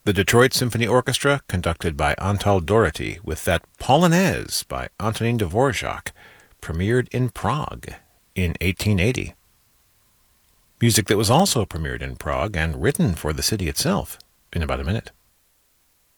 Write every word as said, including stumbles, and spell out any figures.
The Detroit Symphony Orchestra, conducted by Antal Doherty, with that Polonaise by Antonin Dvorak, premiered in Prague in eighteen eighty. Music that was also premiered in Prague and written for the city itself in about a minute.